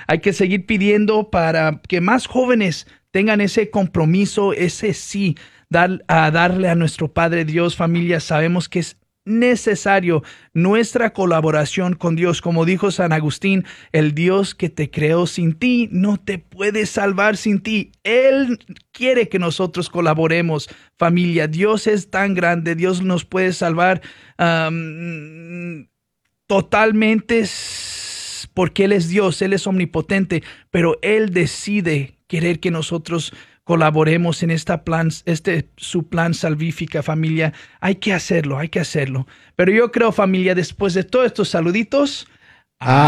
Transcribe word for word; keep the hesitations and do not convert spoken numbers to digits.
Hay que seguir pidiendo para que más jóvenes tengan ese compromiso, ese sí, dar, a darle a nuestro Padre Dios. Familia, sabemos que es necesario nuestra colaboración con Dios. Como dijo San Agustín, el Dios que te creó sin ti no te puede salvar sin ti. Él quiere que nosotros colaboremos, familia. Dios es tan grande, Dios nos puede salvar um, totalmente porque Él es Dios, Él es omnipotente, pero Él decide querer que nosotros colaboremos en esta plan, este su plan salvífica, familia. Hay que hacerlo, hay que hacerlo. Pero yo creo, familia, después de todos estos saluditos, Ah,